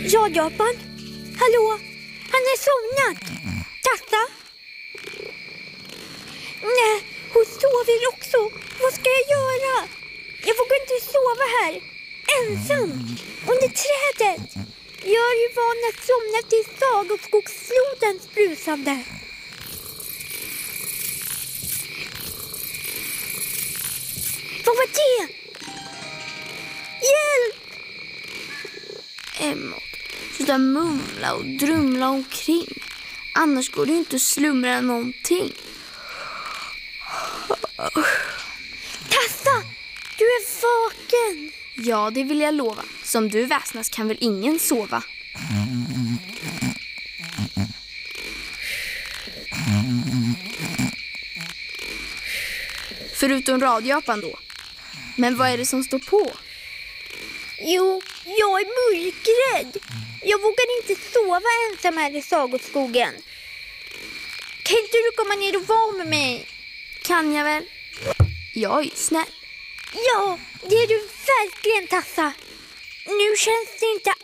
Ja, Japan. Hallå? Han är somnat. Tassa? Nej, hon sover också. Vad ska jag göra? Jag vågar inte sova här. Ensam. Under trädet. Jag är ju van att somna till Sagoskogsflodens brusande. Vad var det? Hjälp! Emma, sluta mumla och drumla omkring. Annars går det inte att slumra någonting. Tassa, du är vaken. Ja, det vill jag lova. Som du väsnas kan väl ingen sova? Förutom radioapan då. Men vad är det som står på? Jo, jag är mörkrädd. Jag vågar inte sova ensam här i Sagoskogen. Kan inte du komma ner och vara med mig? Kan jag väl? Jag är ju snäll. Ja, det är du verkligen, Tassa. Nu känns det inte